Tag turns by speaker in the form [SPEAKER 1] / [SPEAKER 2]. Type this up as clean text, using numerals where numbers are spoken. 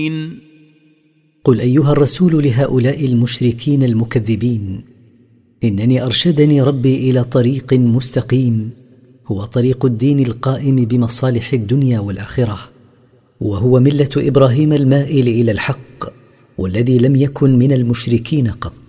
[SPEAKER 1] قل أيها الرسول لهؤلاء المشركين المكذبين: إنني أرشدني ربي إلى طريق مستقيم، هو طريق الدين القائم بمصالح الدنيا والآخرة، وهو ملة إبراهيم المائل إلى الحق، والذي لم يكن من المشركين قط.